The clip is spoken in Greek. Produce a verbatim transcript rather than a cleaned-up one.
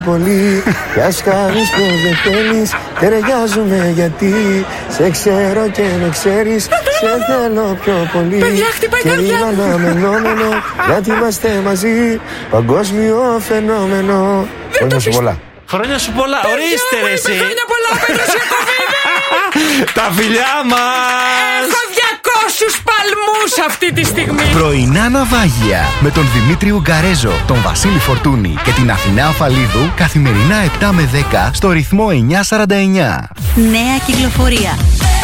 πολύ. Κι ας κάνεις πως δεν θέλεις, ταιριάζουμε γιατί σε ξέρω και με ξέρεις, σε θέλω πιο πολύ. Παιδιά, χτυπάει η καρδιά μου. Και είναι αναμενόμενο, γιατί είμαστε μαζί, παγκόσμιο φαινόμενο. Χρόνια σου πολλά. Χρόνια σου πολλά, ορίστε ρε εσύ. Χρόνια πολλά, Πέτρος Ιακωβίδη. Τα φιλιά μας. Έχω διακόσιους παλμούς αυτή τη στιγμή. Πρωινά ναυάγια με τον Δημήτρη Ουγκαρέζο, τον Βασίλη Φορτούνη και την Αθηνά Αφαλίδου καθημερινά επτά με δέκα στο ρυθμό εννιακόσια σαράντα εννιά. Νέα κυκλοφορία.